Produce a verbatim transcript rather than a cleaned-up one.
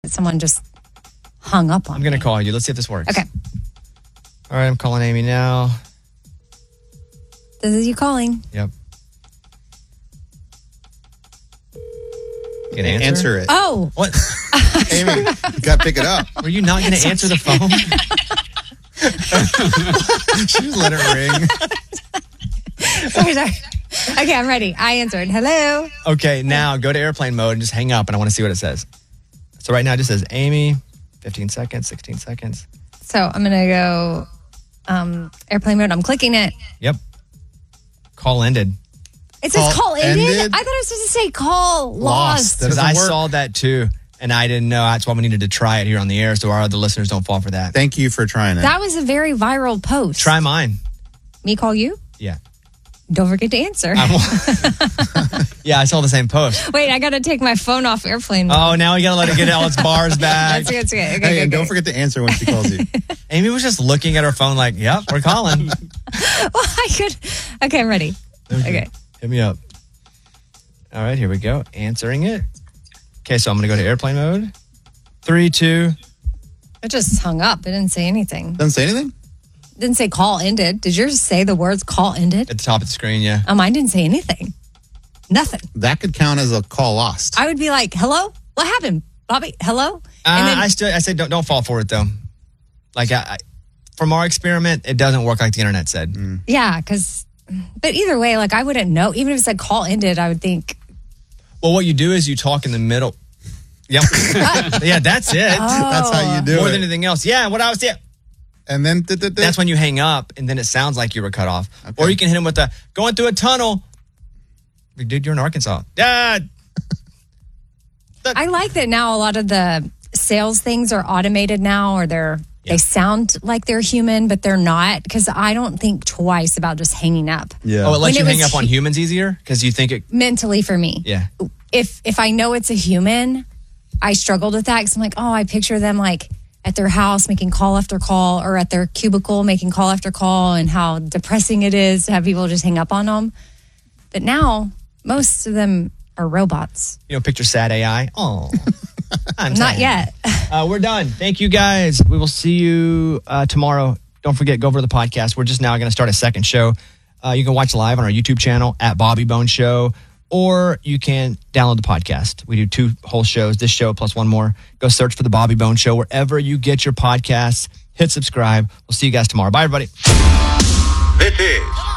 Someone just hung up on I'm going to me. call you. Let's see if this works. Okay. All right, I'm calling Amy now. This is you calling. Yep. You gonna answer? Answer it. Oh. What? Amy, you got to pick it up. Were you not going to answer the phone? She just let it ring. Sorry, sorry. Okay, I'm ready. I answered. Hello. Okay, now go to airplane mode and just hang up, and I want to see what it says. So right now it just says Amy, fifteen seconds, sixteen seconds. So I'm going to go um, airplane mode. I'm clicking it. Yep. Call ended. It says Call call ended? ended? I thought it was supposed to say call lost. Lost. Because Doesn't I work. saw that too, and I didn't know. That's why we needed to try it here on the air so our other listeners don't fall for that. Thank you for trying it. That was a very viral post. Try mine. Me call you? Yeah. Don't forget to answer. I yeah, I saw the same post. Wait, I got to take my phone off airplane mode. Oh, now we got to let it get all its bars back. That's good. That's good. Okay, Hey, okay, and okay. don't forget to answer when she calls you. Amy was just looking at her phone like, yep, we're calling. Well, I could. Okay, I'm ready. Okay. Hit me up. All right, here we go. Answering it. Okay, so I'm going to go to airplane mode. Three, two. It just hung up. It didn't say anything. Doesn't say anything? It didn't say call ended. Did yours say the words call ended? At the top of the screen, yeah. Oh, mine didn't say anything. Nothing. That could count as a call lost. I would be like, hello? What happened? Bobby, hello? Uh, And then, I still, I say don't, don't fall for it though. Like, I, I, from our experiment, it doesn't work like the internet said. yeah, because, but either way, like I wouldn't know. Even if it said call ended, I would think, Well, what you do is you talk in the middle. Yep. yeah, that's it. That's how you do More it. than anything else. Yeah, what I was, yeah. And then th- th- th- That's when you hang up and then it sounds like you were cut off. Okay. Or you can hit him with the going through a tunnel. Dude, you're in Arkansas. Yeah. I like that now a lot of the sales things are automated now, or they're, Yeah. they sound like they're human, but they're not. Because I don't think twice about just hanging up. yeah. Oh, it lets When you it hang was up on hu- humans easier because you think it. Mentally for me. Yeah. If if I know it's a human, I struggled with that because I'm like, oh, I picture them like at their house making call after call, or at their cubicle making call after call, and how depressing it is to have people just hang up on them. But now most of them are robots. You know, picture sad A I. Oh, I'm Not sad. yet. Uh, we're done. Thank you guys. We will see you uh, tomorrow. Don't forget, go over to the podcast. We're just now going to start a second show. Uh, you can watch live on our YouTube channel at Bobby Bone Show, or you can download the podcast. We do two whole shows, this show plus one more. Go search for the Bobby Bone Show wherever you get your podcasts. Hit subscribe. We'll see you guys tomorrow. Bye, everybody. This is